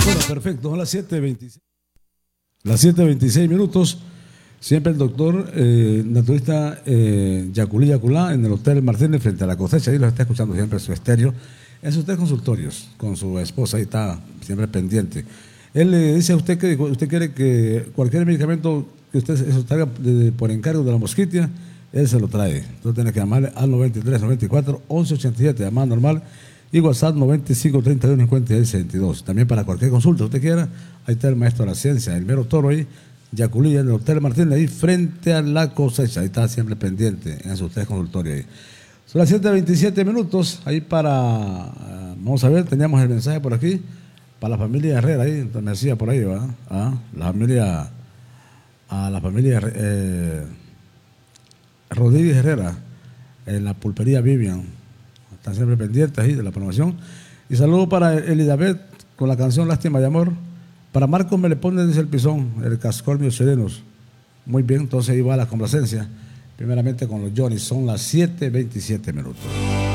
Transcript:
Bueno, perfecto, son las 7:26. Las 7:26 minutos. Siempre el doctor naturista Yaculí Yaculá en el Hotel Martínez frente a la cosecha. Ahí los está escuchando siempre su estéreo. En sus tres consultorios con su esposa. Ahí está siempre pendiente. Él le dice a usted que usted quiere que cualquier medicamento que usted eso traiga por encargo de la mosquitia, él se lo trae. Entonces tiene que llamarle al 93 94 11 87, llamada normal, y WhatsApp 95 31 56 62. También para cualquier consulta que usted quiera, ahí está el maestro de la ciencia, el mero toro ahí, Yaculí, en el Hotel Martínez, ahí frente a la cosecha. Ahí está siempre pendiente en sus tres consultorios ahí. Son las 7:27 minutos, ahí vamos a ver, teníamos el mensaje por aquí, para la familia Herrera, ahí, me decía por ahí, ¿verdad? La familia Rodríguez Herrera, en la pulpería Vivian, están siempre pendientes ahí de la promoción. Y saludo para Elizabeth con la canción Lástima de Amor. Para Marcos me le ponen desde el Pisón, el Cascornio Serenos. Muy bien, entonces ahí va la complacencia. Primeramente con los Johnny, son las 7:27 minutos.